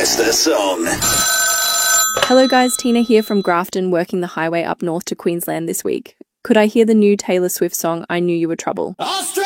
request a song. Hello guys, Tina here from Grafton, working the highway up north to Queensland this week. Could I hear the new Taylor Swift song, I Knew You Were Trouble?